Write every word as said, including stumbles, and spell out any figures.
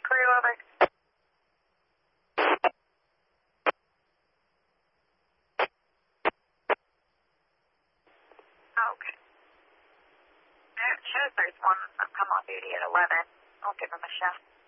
crew, over. Okay. It shows there's one come on duty at eleven. I'll give him a shout.